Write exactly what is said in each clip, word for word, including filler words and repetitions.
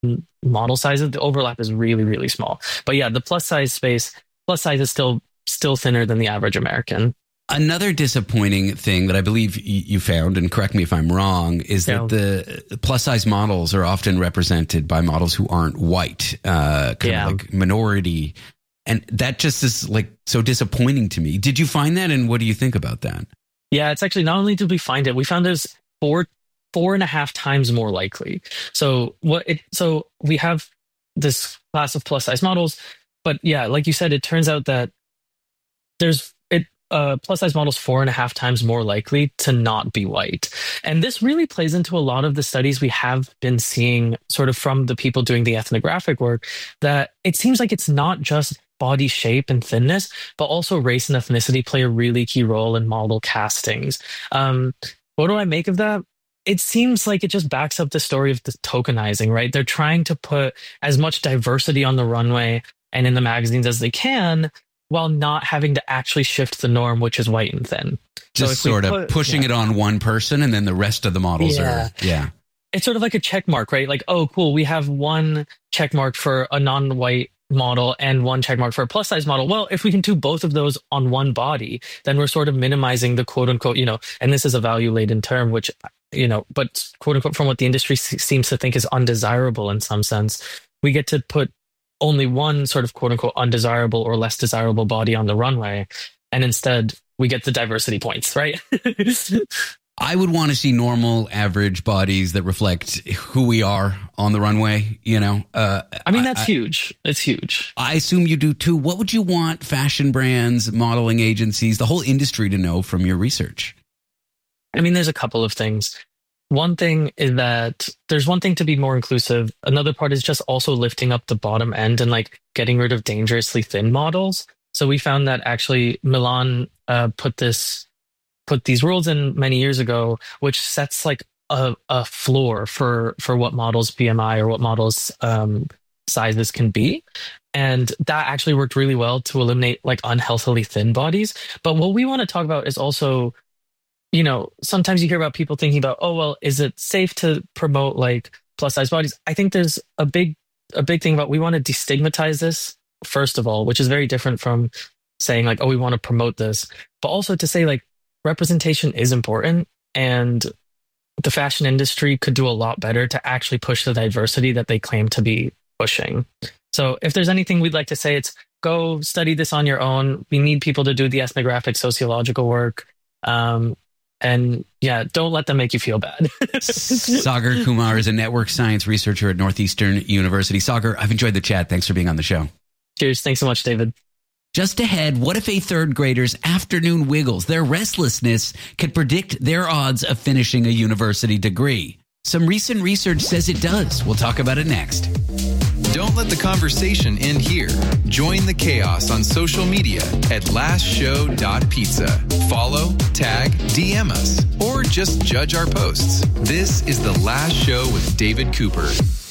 model sizes, the overlap is really, really small. But yeah, the plus size space, plus size is still still thinner than the average American. Another disappointing thing that I believe you found, and correct me if I'm wrong, is yeah. that the plus size models are often represented by models who aren't white, uh, kind yeah. of like minority. And that just is like so disappointing to me. Did you find that? And what do you think about that? Yeah, it's actually not only did we find it, we found there's four, four and a half times more likely. So what it, so we have this class of plus size models, but yeah, like you said, it turns out that there's it, uh, plus size models four and a half times more likely to not be white. And this really plays into a lot of the studies we have been seeing sort of from the people doing the ethnographic work, that it seems like it's not just body shape and thinness, but also race and ethnicity play a really key role in model castings. Um, what do I make of that? It seems like it just backs up the story of the tokenizing, right? They're trying to put as much diversity on the runway and in the magazines as they can, while not having to actually shift the norm, which is white and thin. Just so sort of put, pushing yeah. it on one person, and then the rest of the models yeah. are, yeah. It's sort of like a check mark, right? Like, oh, cool, we have one check mark for a non-white model and one check mark for a plus size model. Well, if we can do both of those on one body, then we're sort of minimizing the quote unquote, you know, and this is a value laden term, which, you know, but quote unquote, from what the industry s- seems to think is undesirable in some sense, we get to put only one sort of quote unquote undesirable or less desirable body on the runway. And instead we get the diversity points, right? I would want to see normal, average bodies that reflect who we are on the runway, you know? Uh, I mean, that's I, huge. It's huge. I assume you do too. What would you want fashion brands, modeling agencies, the whole industry to know from your research? I mean, there's a couple of things. One thing is that there's one thing to be more inclusive. Another part is just also lifting up the bottom end and like getting rid of dangerously thin models. So we found that actually Milan uh, put this put these rules in many years ago, which sets like a, a floor for for what models B M I or what models um, sizes can be. And that actually worked really well to eliminate like unhealthily thin bodies. But what we want to talk about is also, you know, sometimes you hear about people thinking about, oh, well, is it safe to promote like plus size bodies? I think there's a big a big thing about we want to destigmatize this, first of all, which is very different from saying like, oh, we want to promote this, but also to say like, representation is important, and the fashion industry could do a lot better to actually push the diversity that they claim to be pushing. So if there's anything we'd like to say, it's go study this on your own. We need people to do the ethnographic sociological work. Um, and yeah, don't let them make you feel bad. Sagar Kumar is a network science researcher at Northeastern University. Sagar, I've enjoyed the chat. Thanks for being on the show. Cheers. Thanks so much, David. Just ahead, what if a third grader's afternoon wiggles, their restlessness, could predict their odds of finishing a university degree? Some recent research says it does. We'll talk about it next. Don't let the conversation end here. Join the chaos on social media at last show dot pizza. Follow, tag, D M us, or just judge our posts. This is The Last Show with David Cooper.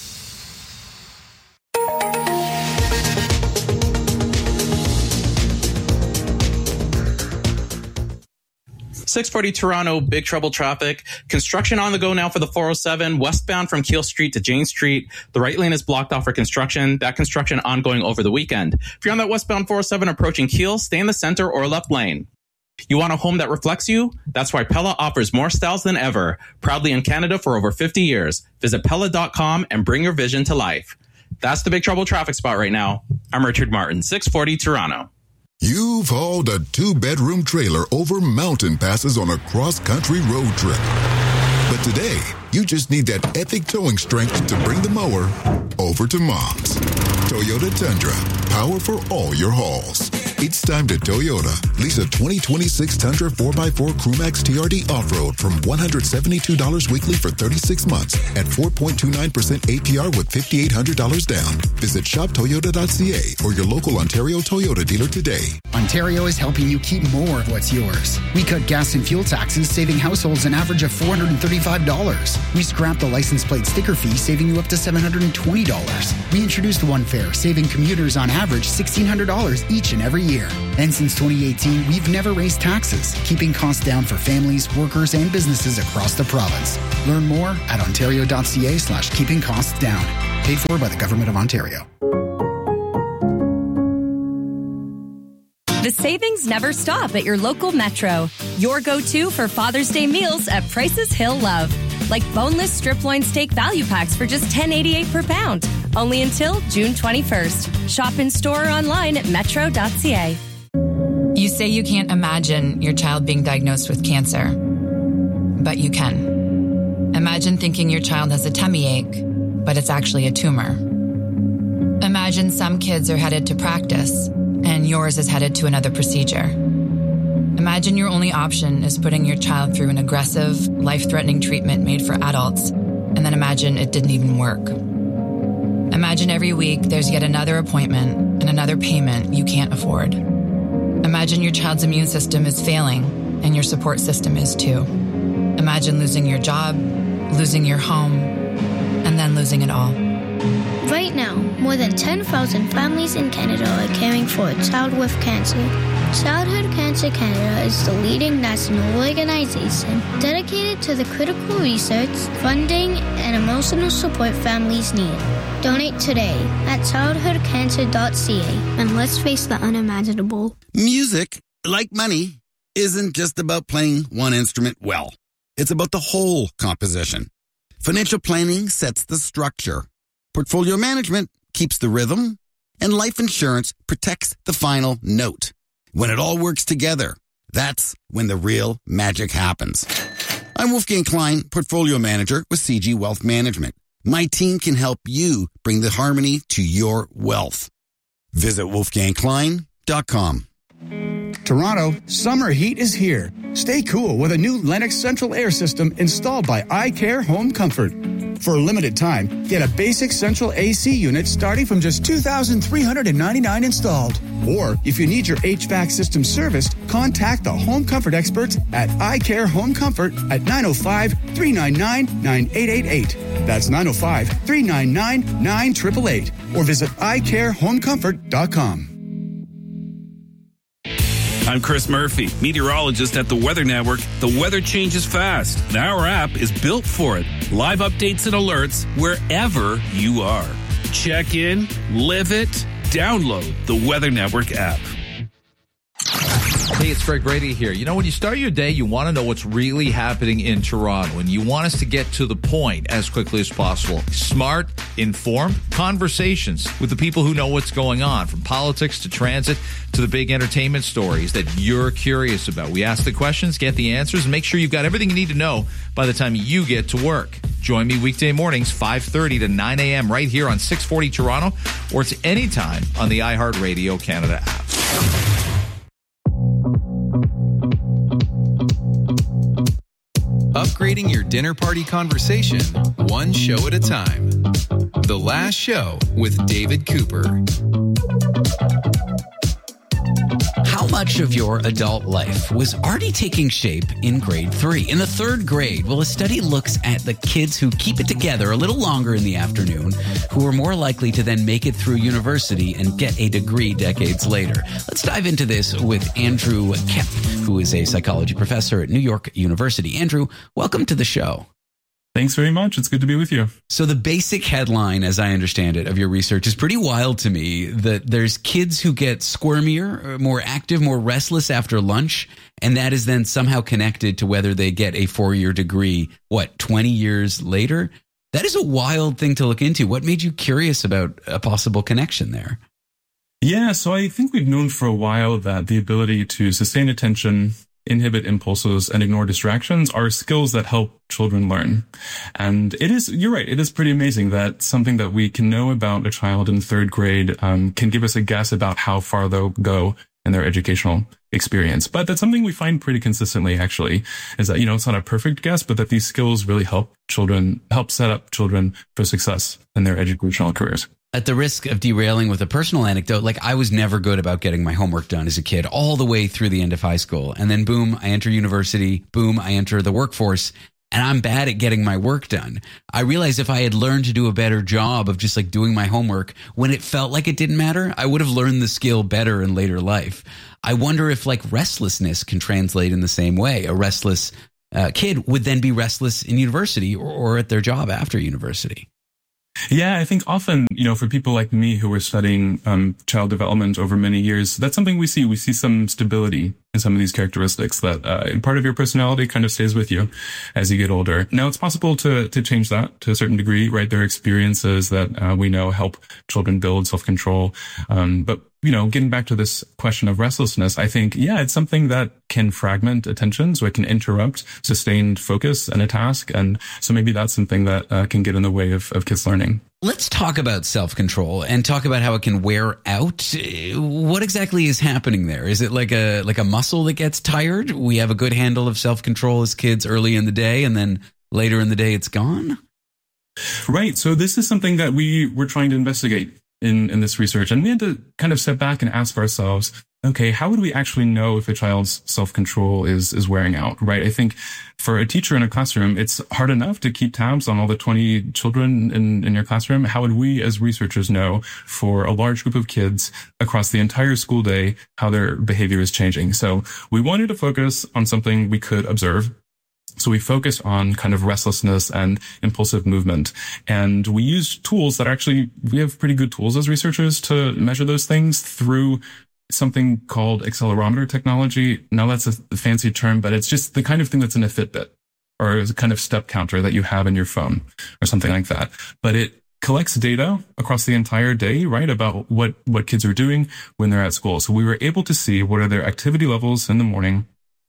six forty Toronto, big trouble traffic. Construction on the go now for the four oh seven, westbound from Keele Street to Jane Street. The right lane is blocked off for construction. That construction ongoing over the weekend. If you're on that westbound four oh seven approaching Keele, stay in the center or left lane. You want a home that reflects you? That's why Pella offers more styles than ever. Proudly in Canada for over fifty years. Visit Pella dot com and bring your vision to life. That's the big trouble traffic spot right now. I'm Richard Martin, six forty Toronto. You've hauled a two-bedroom trailer over mountain passes on a cross-country road trip. But today, you just need that epic towing strength to bring the mower over to Mom's. Toyota Tundra, power for all your hauls. It's time to Toyota. Lease a twenty twenty-six Tundra four by four Crewmax T R D Off-Road from one hundred seventy-two dollars weekly for thirty-six months at four point two nine percent A P R with five thousand eight hundred dollars down. Visit shop toyota dot c a or your local Ontario Toyota dealer today. Ontario is helping you keep more of what's yours. We cut gas and fuel taxes, saving households an average of four hundred thirty-five dollars. We scrapped the license plate sticker fee, saving you up to seven hundred twenty dollars. We introduced One Fare, saving commuters on average sixteen hundred dollars each and every year. And since twenty eighteen, we've never raised taxes, keeping costs down for families, workers, and businesses across the province. Learn more at ontario dot c a slash keeping costs down. Paid for by the Government of Ontario. The savings never stop at your local Metro. Your go-to for Father's Day meals at prices he'll love. Like boneless strip loin steak value packs for just ten eighty-eight per pound. Only until June twenty-first. Shop in store or online at metro dot c a. You say you can't imagine your child being diagnosed with cancer, but you can. Imagine thinking your child has a tummy ache, but it's actually a tumor. Imagine some kids are headed to practice, and yours is headed to another procedure. Imagine your only option is putting your child through an aggressive, life-threatening treatment made for adults, and then imagine it didn't even work. Imagine every week there's yet another appointment and another payment you can't afford. Imagine your child's immune system is failing, and your support system is too. Imagine losing your job, losing your home, and then losing it all. Right now, more than ten thousand families in Canada are caring for a child with cancer. Childhood Cancer Canada is the leading national organization dedicated to the critical research, funding, and emotional support families need. Donate today at childhood cancer dot c a and let's face the unimaginable. Music, like money, isn't just about playing one instrument well. It's about the whole composition. Financial planning sets the structure. Portfolio management keeps the rhythm, and life insurance protects the final note. When it all works together, that's when the real magic happens. I'm Wolfgang Klein, Portfolio Manager with C G Wealth Management. My team can help you bring the harmony to your wealth. Visit wolfgang klein dot com. Toronto, summer heat is here. Stay cool with a new Lennox Central Air System installed by iCare Home Comfort. For a limited time, get a basic central A C unit starting from just two thousand three hundred ninety-nine dollars installed. Or if you need your H V A C system serviced, contact the Home Comfort experts at iCare Home Comfort at nine oh five, three nine nine, nine eight eight eight. That's nine oh five, three nine nine, nine eight eight eight. Or visit i care home comfort dot com. I'm Chris Murphy, meteorologist at the Weather Network. The weather changes fast, and our app is built for it. Live updates and alerts wherever you are. Check in, live it, download the Weather Network app. Hey, it's Greg Brady here. You know, when you start your day, you want to know what's really happening in Toronto, and you want us to get to the point as quickly as possible. Smart, informed conversations with the people who know what's going on, from politics to transit to the big entertainment stories that you're curious about. We ask the questions, get the answers, and make sure you've got everything you need to know by the time you get to work. Join me weekday mornings, five thirty to nine a.m. right here on six forty Toronto, or it's anytime on the iHeartRadio Canada app. Upgrading your dinner party conversation, one show at a time. The Last Show with David Cooper. How much of your adult life was already taking shape in grade three? In the third grade, well, a study looks at the kids who keep it together a little longer in the afternoon, who are more likely to then make it through university and get a degree decades later. Let's dive into this with Andrew Kemp, who is a psychology professor at New York University. Andrew, welcome to the show. Thanks very much. It's good to be with you. So the basic headline, as I understand it, of your research is pretty wild to me, that there's kids who get squirmier, more active, more restless after lunch, and that is then somehow connected to whether they get a four-year degree, what, twenty years later? That is a wild thing to look into. What made you curious about a possible connection there? Yeah, so I think we've known for a while that the ability to sustain attention, inhibit impulses, and ignore distractions are skills that help children learn. And it is, you're right, it is pretty amazing that something that we can know about a child in third grade um, can give us a guess about how far they'll go in their educational experience. But that's something we find pretty consistently, actually, is that, you know, it's not a perfect guess, but that these skills really help children, help set up children for success in their educational careers. At the risk of derailing with a personal anecdote, like I was never good about getting my homework done as a kid all the way through the end of high school. And then boom, I enter university, boom, I enter the workforce, and I'm bad at getting my work done. I realized if I had learned to do a better job of just like doing my homework when it felt like it didn't matter, I would have learned the skill better in later life. I wonder if like restlessness can translate in the same way. A restless uh, kid would then be restless in university or, or at their job after university. Yeah, I think often, you know, for people like me who are studying um, child development over many years, that's something we see. We see some stability in some of these characteristics that uh, part of your personality kind of stays with you as you get older. Now, it's possible to to change that to a certain degree, right? There are experiences that uh, we know help children build self-control. Um, but you know, getting back to this question of restlessness, I think, yeah, it's something that can fragment attention. So it can interrupt sustained focus in a task. And so maybe that's something that uh, can get in the way of, of kids learning. Let's talk about self-control and talk about how it can wear out. What exactly is happening there? Is it like a, like a muscle that gets tired? We have a good handle of self-control as kids early in the day, and then later in the day, it's gone? Right. So this is something that we were trying to investigate in, in this research. And we had to kind of step back and ask ourselves, okay, how would we actually know if a child's self-control is, is wearing out, right? I think for a teacher in a classroom, it's hard enough to keep tabs on all the twenty children in, in your classroom. How would we as researchers know for a large group of kids across the entire school day, how their behavior is changing? So we wanted to focus on something we could observe. So we focused on kind of restlessness and impulsive movement. And we used tools that actually, we have pretty good tools as researchers to measure those things through something called accelerometer technology. Now that's a fancy term, but it's just the kind of thing that's in a Fitbit or a kind of step counter that you have in your phone or something like that. But it collects data across the entire day, right, about what, what kids are doing when they're at school. So we were able to see what are their activity levels in the morning.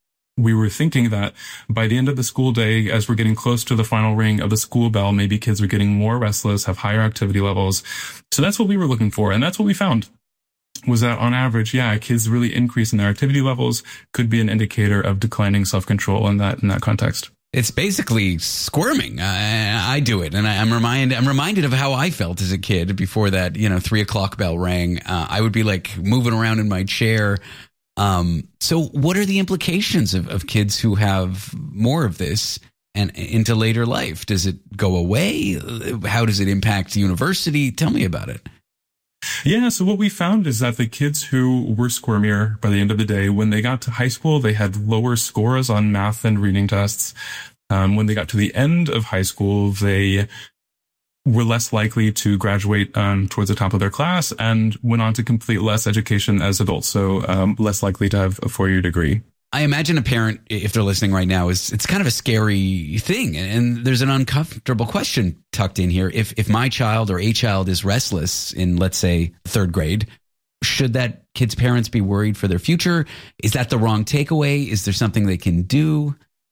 We were thinking that by the end of the school day, as we're getting close to the final ring of the school bell, maybe kids are getting more restless, have higher activity levels. So that's what we were looking for. And that's what we found was that on average, yeah, kids really increase in their activity levels could be an indicator of declining self-control in that, in that context. It's basically squirming. I, I do it. And I, I'm reminded, I'm reminded of how I felt as a kid before that, you know, three o'clock bell rang. Uh, I would be like moving around in my chair. Um, so what are the implications of, of kids who have more of this and into later life? Does it go away? How does it impact the university? Tell me about it. Yeah, so what we found is that the kids who were squirmier by the end of the day, when they got to high school, they had lower scores on math and reading tests. Um, when they got to the end of high school, they were less likely to graduate um, towards the top of their class and went on to complete less education as adults, so um, less likely to have a four-year degree. I imagine a parent, if they're listening right now, is it's kind of a scary thing, and there's an uncomfortable question tucked in here. If if my child or a child is restless in, let's say, third grade, should that kid's parents be worried for their future? Is that the wrong takeaway? Is there something they can do?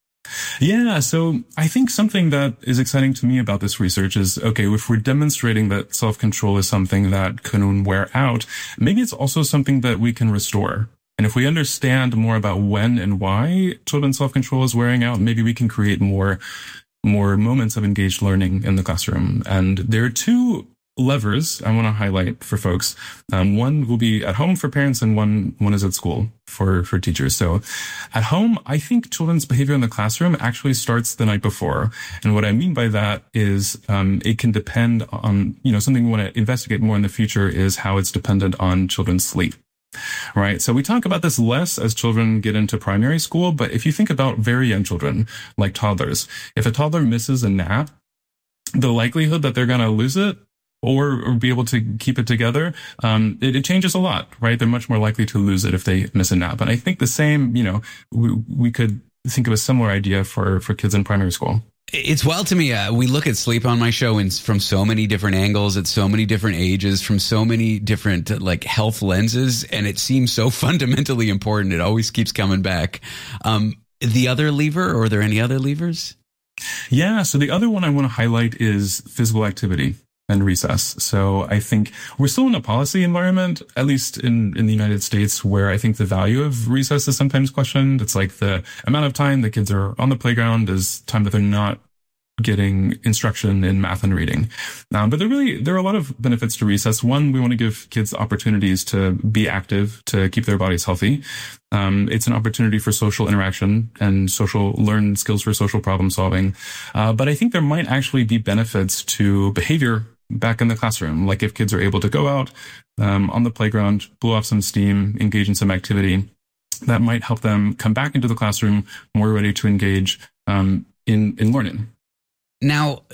Yeah, so I think something that is exciting to me about this research is, okay, if we're demonstrating that self-control is something that can wear out, maybe it's also something that we can restore. And if we understand more about when and why children's self-control is wearing out, maybe we can create more, more moments of engaged learning in the classroom. And there are two levers I want to highlight for folks. Um, one will be at home for parents and one, one is at school for, for teachers. So at home, I think children's behavior in the classroom actually starts the night before. And what I mean by that is, um, it can depend on, you know, something we want to investigate more in the future is how it's dependent on children's sleep. Right. So we talk about this less as children get into primary school. But if you think about very young children, like toddlers, if a toddler misses a nap, the likelihood that they're going to lose it or, or be able to keep it together, um, it, it changes a lot, right? They're much more likely to lose it if they miss a nap. And I think the same, you know, we, we could think of a similar idea for, for kids in primary school. It's wild to me. Uh, we look at sleep on my show in, from so many different angles, at so many different ages, from so many different uh, like health lenses, and it seems so fundamentally important. It always keeps coming back. Um, the other lever, or are there any other levers? Yeah. So the other one I want to highlight is physical activity and recess. So I think we're still in a policy environment, at least in, in the United States, where I think the value of recess is sometimes questioned. It's like the amount of time the kids are on the playground is time that they're not getting instruction in math and reading. Um, but there really, there are a lot of benefits to recess. One, we want to give kids opportunities to be active, to keep their bodies healthy. Um, it's an opportunity for social interaction and social, learn skills for social problem solving. Uh, but I think there might actually be benefits to behavior back in the classroom. Like if kids are able to go out, um, on the playground, blow off some steam, engage in some activity, that might help them come back into the classroom more ready to engage, um, in, in learning. Now,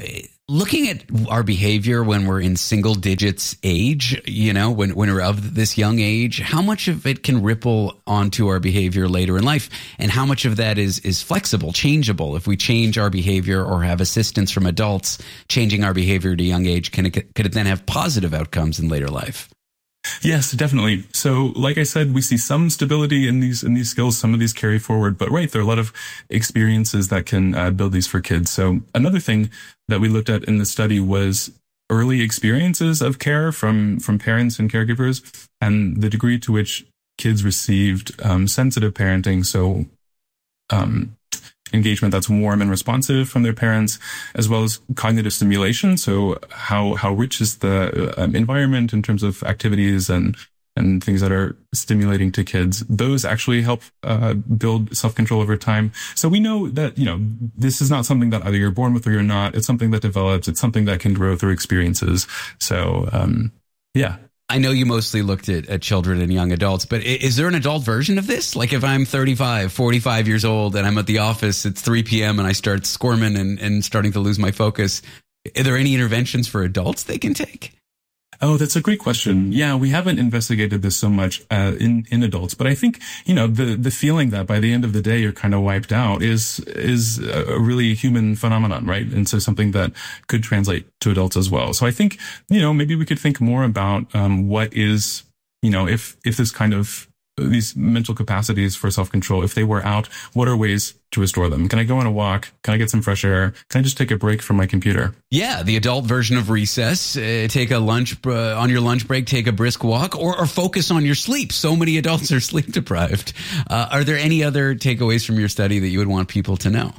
Looking at our behavior when we're in single digits age, you know, when, when we're of this young age, how much of it can ripple onto our behavior later in life? And how much of that is, is flexible, changeable? If we change our behavior or have assistance from adults changing our behavior at a young age, can it, could it then have positive outcomes in later life? Yes, definitely. So, like I said, we see some stability in these in these skills. Some of these carry forward, but right, there are a lot of experiences that can uh, build these for kids. So, another thing that we looked at in the study was early experiences of care from from parents and caregivers, and the degree to which kids received um, sensitive parenting. So, um, engagement that's warm and responsive from their parents, as well as cognitive stimulation. So how how rich is the um, environment in terms of activities and and things that are stimulating to kids? Those actually help uh, build self-control over time. So we know that, you know, this is not something that either you're born with or you're not. It's something that develops. It's something that can grow through experiences. So um, yeah. I know you mostly looked at, at children and young adults, but is there an adult version of this? Like if I'm thirty-five, forty-five years old and I'm at the office, it's three p.m. and I start squirming and, and starting to lose my focus, are there any interventions for adults they can take? Oh, that's a great question. Yeah, we haven't investigated this so much uh, in in adults, but I think, you know, the the feeling that by the end of the day you're kind of wiped out is is a really human phenomenon, right? And so something that could translate to adults as well. So I think, you know, maybe we could think more about um, what is, you know, if if this kind of these mental capacities for self-control, if they were out, what are ways to restore them? Can I go on a walk? Can I get some fresh air? Can I just take a break from my computer? Yeah, the adult version of recess. Uh, take a lunch uh, on your lunch break, take a brisk walk, or, or focus on your sleep. So many adults are sleep deprived. Uh, are there any other takeaways from your study that you would want people to know?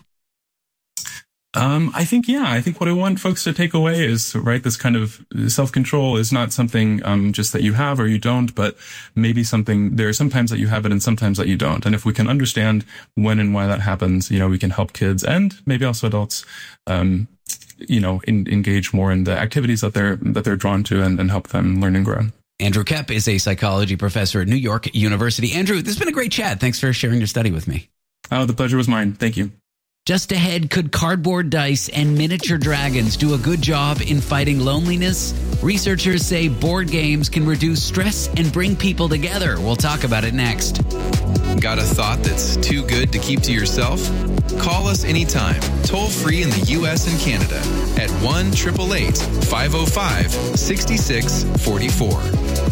Um, I think, yeah, I think what I want folks to take away is, right, this kind of self-control is not something, um, just that you have or you don't, but maybe something, there are sometimes that you have it and sometimes that you don't. And if we can understand when and why that happens, you know, we can help kids and maybe also adults, um, you know, in, engage more in the activities that they're, that they're drawn to and, and help them learn and grow. Andrew Kep is a psychology professor at New York University. Andrew, this has been a great chat. Thanks for sharing your study with me. Oh, the pleasure was mine. Thank you. Just ahead, could cardboard dice and miniature dragons do a good job in fighting loneliness? Researchers say board games can reduce stress and bring people together. We'll talk about it next. Got a thought that's too good to keep to yourself? Call us anytime, toll free in the U S and Canada at one eight eight eight, five oh five, six six four four.